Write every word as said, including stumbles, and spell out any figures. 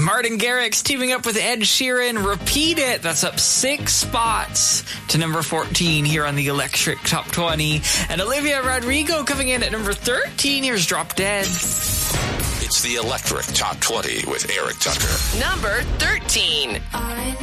Martin Garrix teaming up with Ed Sheeran. Repeat It. That's up six spots to number fourteen here on the Electric Top twenty. And Olivia Rodrigo coming in at number thirteen. Here's Drop Dead. It's the Electric Top twenty with Eric Tucker. Number thirteen.